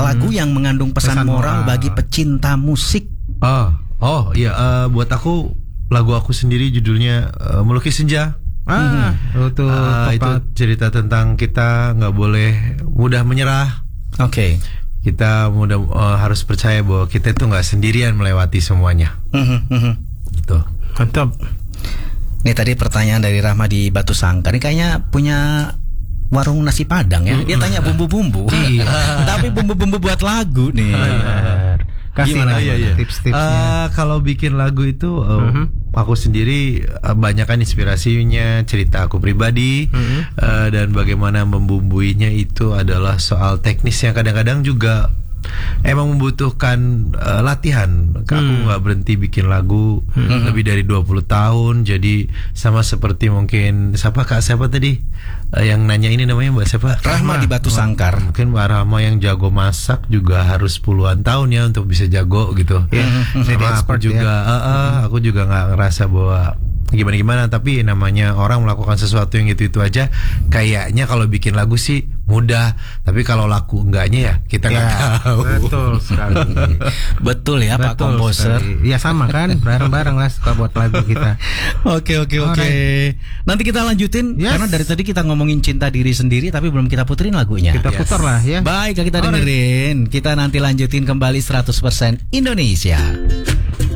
lagu yang mengandung pesan moral bagi pecinta musik. Iya, buat aku lagu aku sendiri judulnya Melukis Senja. Itu cerita tentang kita nggak boleh mudah menyerah. Oke. Kita harus percaya bahwa kita itu nggak sendirian melewati semuanya. Gitu. Mantap. Ini tadi pertanyaan dari Rahma di Batu Sangkar. Ini kayaknya punya warung nasi Padang ya. Dia tanya bumbu-bumbu. Tapi bumbu-bumbu buat lagu nih. Kasih tips-tipsnya. Kalau bikin lagu itu aku sendiri banyakkan inspirasinya cerita aku pribadi, dan bagaimana membumbuinya itu adalah soal teknis yang kadang-kadang juga emang membutuhkan latihan. Aku nggak berhenti bikin lagu lebih dari 20 tahun. Jadi sama seperti mungkin siapa tadi yang nanya ini namanya Mbak siapa? Rahma di Batu Sangkar. Mungkin Mbak Rahma yang jago masak juga harus puluhan tahun ya untuk bisa jago gitu. Sama aku juga aku juga nggak ngerasa bahwa gimana-gimana, tapi namanya orang melakukan sesuatu yang itu aja kayaknya kalau bikin lagu sih mudah, tapi kalau laku enggaknya ya kita nggak tahu. Betul sekali. Betul ya Pak Komposer. Ya sama kan, bareng-bareng lah suka buat lagu kita. Oke. Nanti kita lanjutin karena dari tadi kita ngomongin cinta diri sendiri tapi belum kita puterin lagunya. Kita putar lah ya. Baik, kita dengerin. Kita nanti lanjutin kembali 100% Indonesia.